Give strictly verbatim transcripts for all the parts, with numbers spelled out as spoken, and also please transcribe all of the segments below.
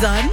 son.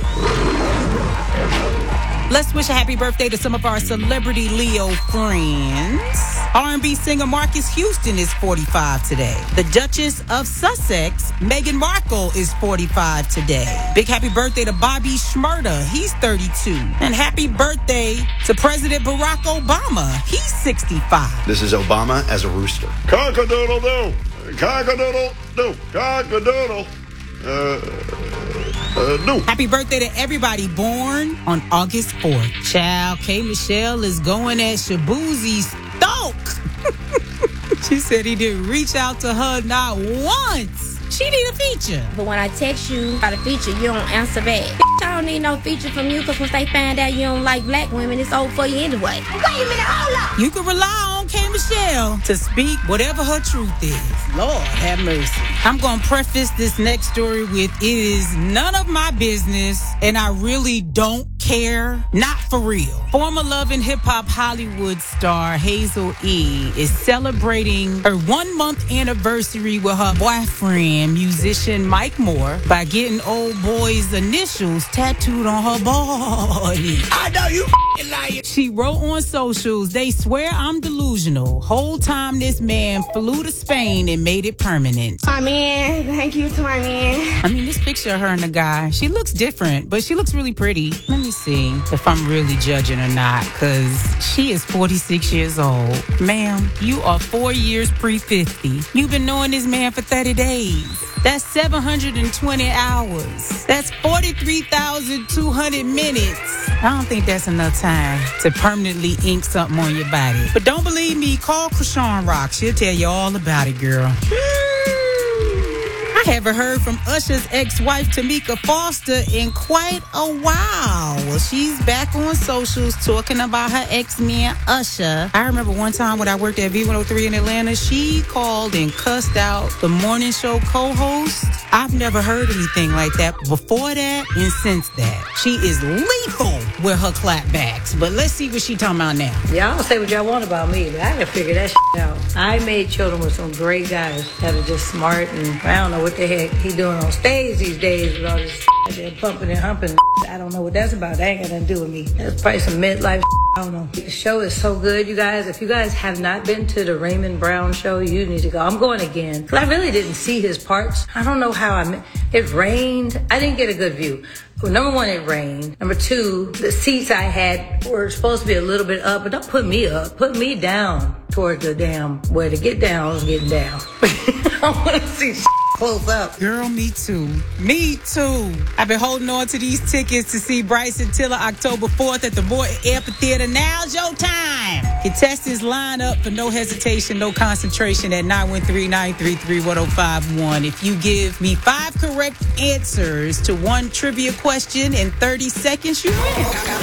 Let's wish a happy birthday to some of our celebrity Leo friends. R and B singer Marcus Houston is forty-five today. The Duchess of Sussex, Meghan Markle, is forty-five today. Big happy birthday to Bobby Shmurda. He's thirty-two. And happy birthday to President Barack Obama. He's sixty-five. This is Obama as a rooster. Cock-a-doodle-doo. Cock-a-doodle-doo. Cock-a-doodle. Uh, uh, no. Happy birthday to everybody born on August fourth. Child, K. Michelle is going at Shabuzi Stoke. She said he didn't reach out to her not once. She need a feature. But when I text you about a feature, you don't answer back. Bitch, I don't need no feature from you, because once they find out you don't like black women, it's over for you anyway. Wait a minute, hold up. You can rely on K. Michelle to speak whatever her truth is. Lord have mercy. I'm going to preface this next story with, it is none of my business, and I really don't care. Not for real. Former Love and Hip Hop Hollywood star Hazel E is celebrating her one month anniversary with her boyfriend, musician Mike Moore, by getting old boy's initials tattooed on her body. I know you f***ing lying. She wrote on socials, "They swear I'm delusional. Whole time this man flew to Spain and made it permanent." My man, thank you to my man. I mean, this picture of her and the guy, she looks different, but she looks really pretty. Let me see if I'm really judging or not, because she is forty-six years old. Ma'am, you are four years pre fifty. You've been knowing this man for thirty days. That's seven hundred twenty hours. That's forty-three thousand two hundred minutes. I don't think that's enough time to permanently ink something on your body. But don't believe me, call Krishan Rock. She'll tell you all about it, girl. I haven't heard from Usher's ex-wife, Tamika Foster, in quite a while. Well, she's back on socials talking about her ex-man, Usher. I remember one time when I worked at V one oh three in Atlanta, she called and cussed out the morning show co-host. I've never heard anything like that before that and since that. She is lethal with her clapbacks. But let's see what she talking about now. Y'all say what y'all want about me, but I can figure that shit out. I made children with some great guys that are just smart, and I don't know what the heck he doing on stage these days with all this shit. They're pumping and humping. I don't know what that's about. That ain't got nothing to do with me. That's probably some midlife. I don't know. The show is so good, you guys. If you guys have not been to the Raymond Brown show, you need to go. I'm going again. Because I really didn't see his parts. I don't know how I... Met. It rained. I didn't get a good view. Well, number one, it rained. Number two, the seats I had were supposed to be a little bit up, but don't put me up. Put me down toward the damn... Where to get down, I was getting down. I want to see shit close up. Girl, me too. Me too. I've been holding on to these tickets to see Bryson Tiller October fourth at the Morton Amphitheater. Now's your time. Contestants line up for no hesitation, no concentration at nine one three, nine three three, one oh five one. If you give me five correct answers to one trivia question in thirty seconds, you win.